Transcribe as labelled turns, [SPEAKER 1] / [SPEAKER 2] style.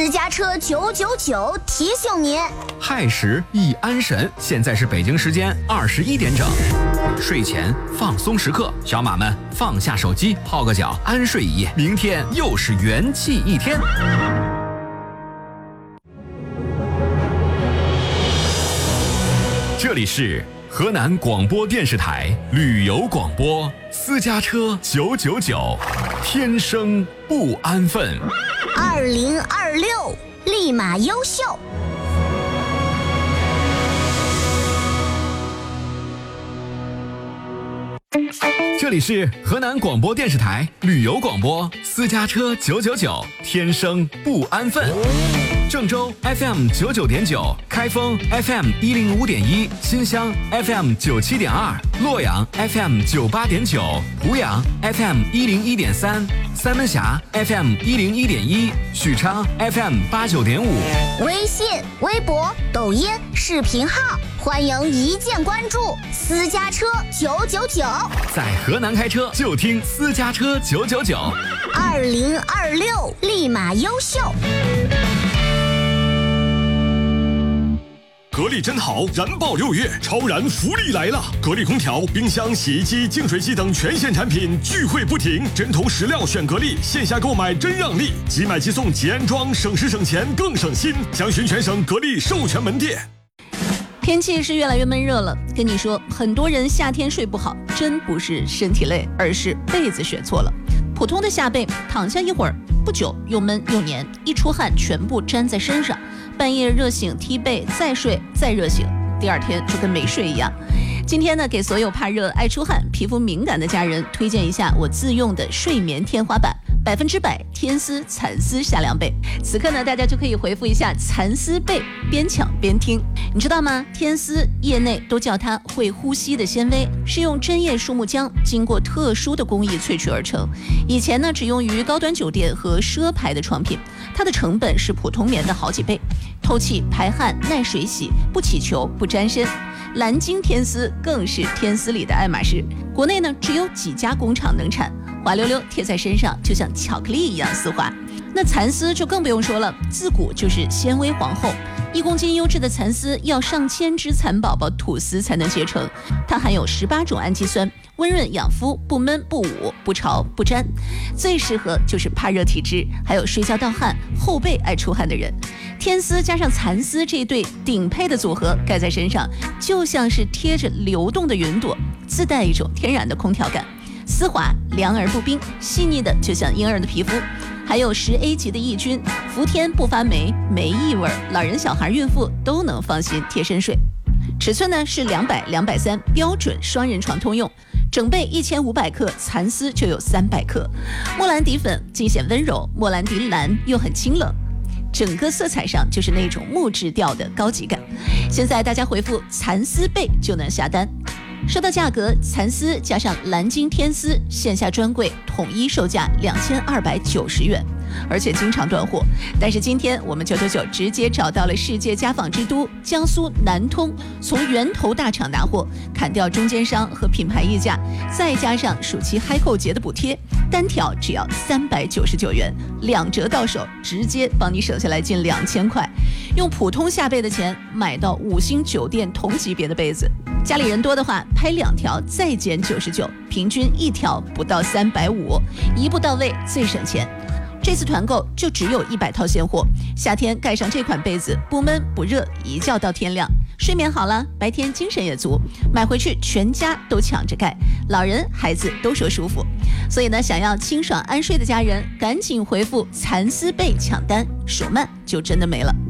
[SPEAKER 1] 私家车999提醒您，
[SPEAKER 2] 亥时易安神，现在是北京时间21点整，睡前放松时刻，小马们放下手机，泡个脚，安睡一夜，明天又是元气一天。这里是河南广播电视台旅游广播，私家车999，天生不安分。
[SPEAKER 1] 2026立马优秀。
[SPEAKER 2] 这里是河南广播电视台旅游广播，私家车999，天生不安分。郑州 FM 99.9，开封 FM 105.1，新乡 FM 97.2，洛阳 FM 98.9，湖阳 FM 101.3，三门峡 FM 101.1，许昌 FM 89.5。
[SPEAKER 1] 微信、微博、抖音、视频号，欢迎一键关注私家车999。
[SPEAKER 2] 在河南开车就听私家车999。
[SPEAKER 1] 2026立马优秀。
[SPEAKER 3] 格力真好，燃爆6月，超燃福利来了！格力空调、冰箱、洗衣机、净水机等全线产品聚会不停，针头实料选格力，线下购买真让利，即买即送即安装，省时省钱更省心。详询全省格力授权门店。
[SPEAKER 4] 天气是越来越闷热了，跟你说，很多人夏天睡不好，真不是身体累，而是被子选错了。普通的夏被，躺下一会儿，不久又闷又黏，一出汗全部粘在身上。半夜热醒踢被，再睡再热醒，第二天就跟没睡一样。今天呢，给所有怕热、爱出汗、皮肤敏感的家人推荐一下我自用的睡眠天花板，100%天丝蚕丝夏凉被。此刻呢，大家就可以回复一下蚕丝被，边抢边听。你知道吗？天丝业内都叫它会呼吸的纤维，是用针叶树木浆经过特殊的工艺萃取而成。以前呢，只用于高端酒店和奢牌的床品，它的成本是普通棉的好几倍。透气排汗，耐水洗，不起球不沾身。蓝鲸天丝更是天丝里的爱马仕，国内呢只有几家工厂能产，滑溜溜贴在身上就像巧克力一样丝滑。那蚕丝就更不用说了，自古就是纤维皇后，1公斤优质的蚕丝要上千只蚕宝宝吐丝才能结成，它含有18种氨基酸，温润养肤，不闷不捂不潮不粘，最适合就是怕热体质还有睡觉盗汗后背爱出汗的人。天丝加上蚕丝这一对顶配的组合，盖在身上就像是贴着流动的云朵，自带一种天然的空调感，丝滑凉而不冰，细腻的就像婴儿的皮肤。还有10A 级的抑菌，伏天不发霉，没异味，老人小孩孕妇都能放心贴身睡。尺寸呢是200、230，标准双人床通用。整被1500克，蚕丝就有300克。莫兰迪粉尽显温柔，莫兰迪蓝又很清冷，整个色彩上就是那种木质调的高级感。现在大家回复蚕丝被就能下单。说到价格，蚕丝加上蓝鲸天丝线下专柜统一售价2290元，而且经常断货。但是今天我们999直接找到了世界家纺之都江苏南通，从源头大厂拿货，砍掉中间商和品牌溢价，再加上暑期嗨购节的补贴，单条只要399元，2折到手，直接帮你省下来近2000块。用普通夏被的钱买到5星酒店同级别的被子，家里人多的话，拍2条再减99，平均1条不到350，一步到位最省钱。这次团购就只有100套现货，夏天盖上这款被子，不闷不热，一觉到天亮，睡眠好了，白天精神也足，买回去全家都抢着盖，老人孩子都说舒服。所以呢，想要清爽安睡的家人，赶紧回复蚕丝被抢单，手慢就真的没了。